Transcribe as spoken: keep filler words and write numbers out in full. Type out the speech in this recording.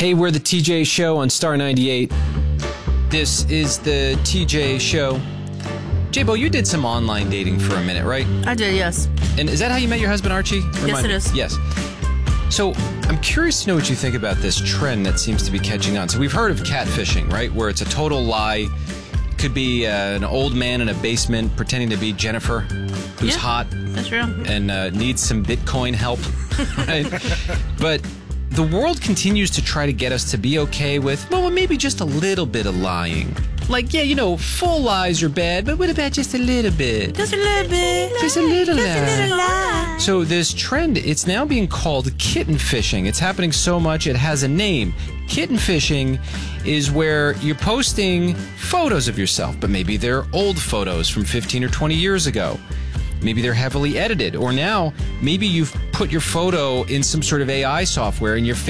Hey, we're the T J Show on Star ninety-eight. This is the T J Show. J-Bo, you did some online dating for a minute, right? I did, yes. And is that how you met your husband, Archie? Yes, Remind it me. is. Yes. So I'm curious to know what you think about this trend that seems to be catching on. So we've heard of catfishing, right? Where it's a total lie. It could be uh, an old man in a basement pretending to be Jennifer, who's Yeah, hot that's real. and uh, needs some Bitcoin help, right? But the world continues to try to get us to be okay with, well, maybe just a little bit of lying. Like, yeah, you know, full lies are bad, but what about just a little bit? Just a little bit. Just a little Just lie. a little lie. So this trend, it's now being called kitten fishing. It's happening so much, it has a name. Kitten fishing is where you're posting photos of yourself, but maybe they're old photos from fifteen or twenty years ago. Maybe they're heavily edited. Or now, maybe you've put your photo in some sort of A I software and you're